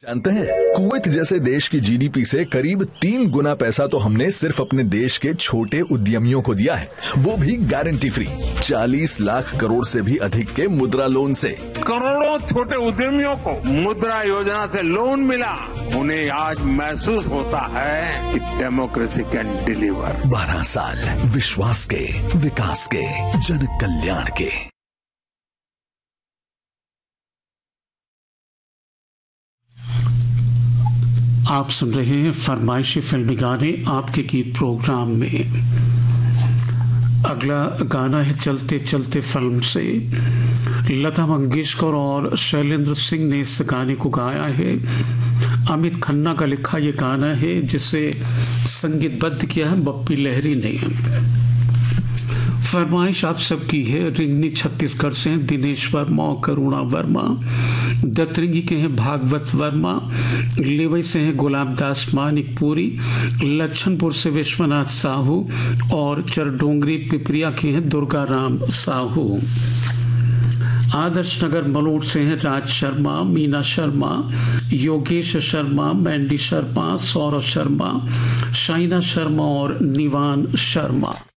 जानते हैं, कुवैत जैसे देश की जीडीपी से करीब 3 गुना पैसा तो हमने सिर्फ अपने देश के छोटे उद्यमियों को दिया है, वो भी गारंटी फ्री। 40 लाख करोड़ से भी अधिक के मुद्रा लोन से करोड़ों छोटे उद्यमियों को मुद्रा योजना से लोन मिला। उन्हें आज महसूस होता है कि डेमोक्रेसी कैन डिलीवर। 12 साल विश्वास के, विकास के, जन कल्याण के। आप सुन रहे हैं फरमाइशी फिल्मी गाने आपके गीत प्रोग्राम में। अगला गाना है चलते चलते फिल्म से। लता मंगेशकर और शैलेंद्र सिंह ने इस गाने को गाया है। अमित खन्ना का लिखा ये गाना है जिसे संगीतबद्ध किया है बप्पी लहरी ने। फरमाइश आप सबकी है। रिंगनी छत्तीसगढ़ से हैं दिनेश वर्मा और करुणा वर्मा। दतरंगी के हैं भागवत वर्मा। लेवई से हैं गुलाब दास मानिकपुरी। लच्छनपुर से विश्वनाथ साहू और चरडोंगरी पिपरिया के हैं दुर्गा राम साहू। आदर्श नगर मलोट से हैं राज शर्मा, मीना शर्मा, योगेश शर्मा, मैंडी शर्मा, सौरभ शर्मा, शाइना शर्मा और निवान शर्मा।